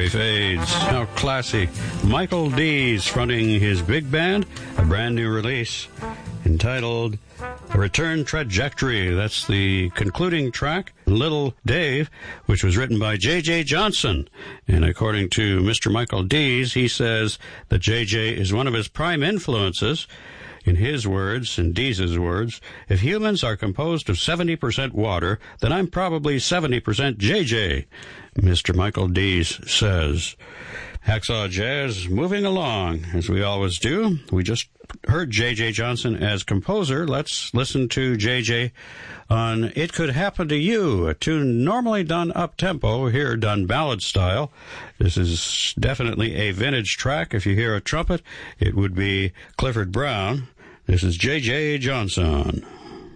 Memory fades. How classy. Michael Dees fronting his big band, a brand new release entitled A Return Trajectory. That's the concluding track, Little Dave, which was written by J.J. Johnson. And according to Mr. Michael Dees, he says that J.J. is one of his prime influences. In his words, in Dees's words, if humans are composed of 70% water, then I'm probably 70% JJ, Mr. Michael Dees says. Hacksaw Jazz moving along, as we always do. We just heard J.J. Johnson as composer. Let's listen to J.J. on It Could Happen to You, a tune normally done up-tempo, here done ballad style. This is definitely a vintage track. If you hear a trumpet, it would be Clifford Brown. This is J.J. Johnson.